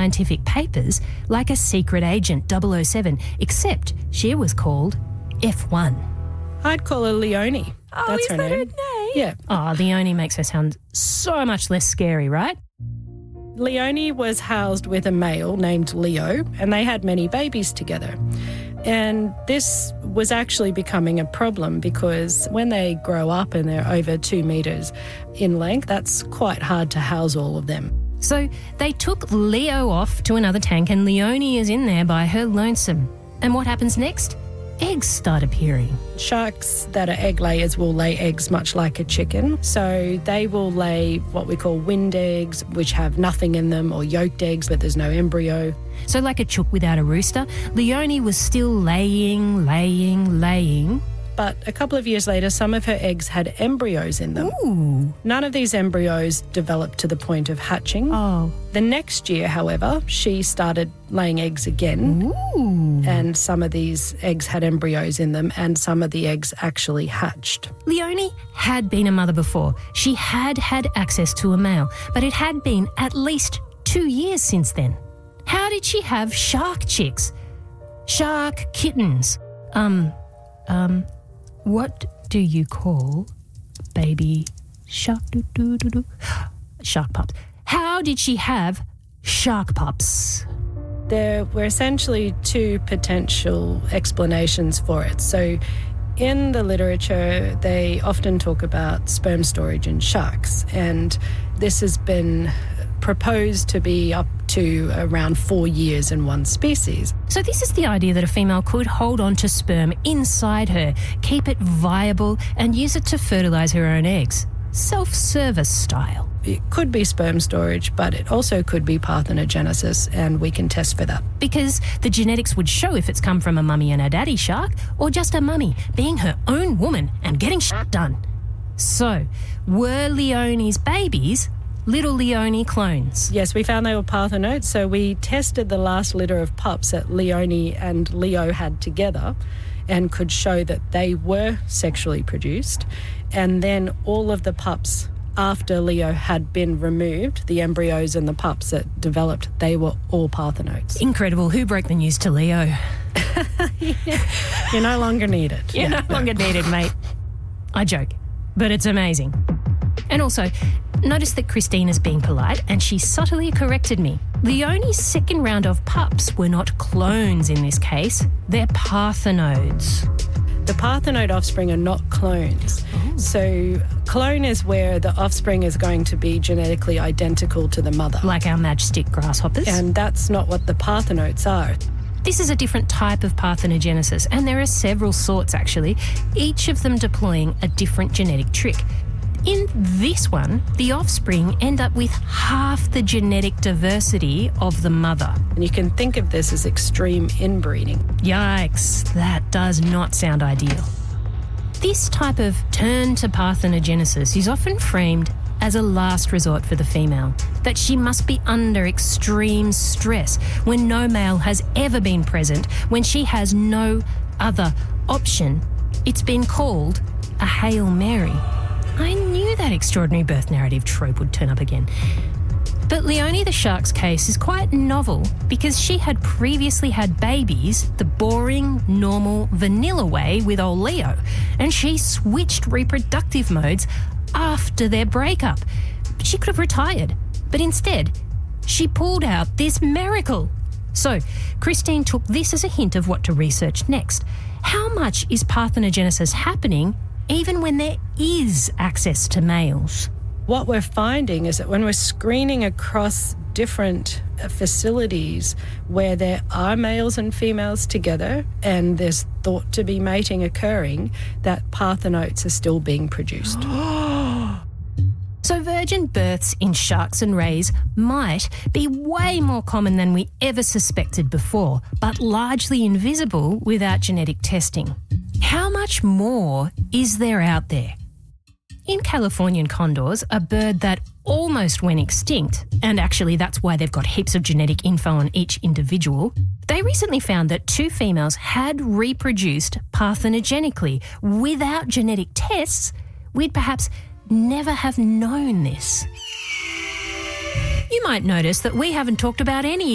scientific papers like a secret agent 007, except she was called F1. I'd call her Leonie. Oh, That's is her that name. her name? Yeah. Oh, Leonie makes her sound so much less scary, right? Leonie was housed with a male named Leo, and they had many babies together. And this was actually becoming a problem because when they grow up and they're over 2 metres in length, that's quite hard to house all of them. So they took Leo off to another tank and Leonie is in there by her lonesome. And what happens next? Eggs start appearing. Sharks that are egg layers will lay eggs much like a chicken. So they will lay what we call wind eggs, which have nothing in them, or yolked eggs, but there's no embryo. So like a chook without a rooster, Leonie was still laying. But a couple of years later, some of her eggs had embryos in them. Ooh. None of these embryos developed to the point of hatching. Oh. The next year, however, she started laying eggs again. Ooh. And some of these eggs had embryos in them, and some of the eggs actually hatched. Leonie had been a mother before. She had had access to a male, but it had been at least 2 years since then. How did she have shark chicks? Shark kittens? What do you call baby shark? Shark pups. How did she have shark pups? There were essentially two potential explanations for it. So in the literature, they often talk about sperm storage in sharks, and this has been proposed to be up to around 4 years in one species. So this is the idea that a female could hold on to sperm inside her, keep it viable, and use it to fertilise her own eggs. Self-service style. It could be sperm storage, but it also could be parthenogenesis, and we can test for that. Because the genetics would show if it's come from a mummy and a daddy shark, or just a mummy being her own woman and getting shit done. So, were Leonie's babies little Leonie clones? Yes, we found they were parthenoids, so we tested the last litter of pups that Leonie and Leo had together and could show that they were sexually produced. And then all of the pups after Leo had been removed, the embryos and the pups that developed, they were all parthenoids. Incredible. Who broke the news to Leo? You're no longer needed. You're no longer needed, mate. I joke, but it's amazing. And also, notice that Christina's being polite and she subtly corrected me. Leonie's second round of pups were not clones in this case, they're parthenoids. The parthenoid offspring are not clones. Oh. So clone is where the offspring is going to be genetically identical to the mother. Like our matchstick grasshoppers. And that's not what the parthenoids are. This is a different type of parthenogenesis, and there are several sorts actually, each of them deploying a different genetic trick. In this one, the offspring end up with half the genetic diversity of the mother. And you can think of this as extreme inbreeding. Yikes, that does not sound ideal. This type of turn to parthenogenesis is often framed as a last resort for the female, that she must be under extreme stress when no male has ever been present, when she has no other option. It's been called a Hail Mary. I knew that extraordinary birth narrative trope would turn up again. But Leonie the shark's case is quite novel because she had previously had babies the boring, normal, vanilla way with old Leo, and she switched reproductive modes after their breakup. She could have retired, but instead, she pulled out this miracle. So, Christine took this as a hint of what to research next. How much is parthenogenesis happening even when there is access to males? What we're finding is that when we're screening across different facilities where there are males and females together and there's thought to be mating occurring, that parthenoids are still being produced. So virgin births in sharks and rays might be way more common than we ever suspected before, but largely invisible without genetic testing. How much more is there out there? In Californian condors, a bird that almost went extinct, and actually that's why they've got heaps of genetic info on each individual, they recently found that 2 females had reproduced parthenogenically. Without genetic tests, we'd perhaps never have known this. You might notice that we haven't talked about any